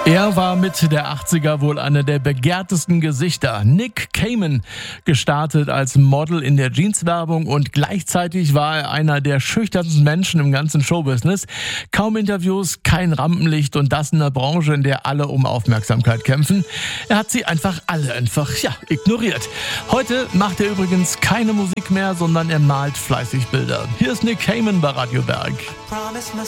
Er war Mitte der 80er wohl einer der begehrtesten Gesichter. Nick Cayman, gestartet als Model in der Jeans-Werbung und gleichzeitig war er einer der schüchternsten Menschen im ganzen Showbusiness. Kaum Interviews, kein Rampenlicht und das in einer Branche, in der alle um Aufmerksamkeit kämpfen. Er hat sie einfach ignoriert. Heute macht er übrigens keine Musik mehr, sondern er malt fleißig Bilder. Hier ist Nick Cayman bei Radio Berg.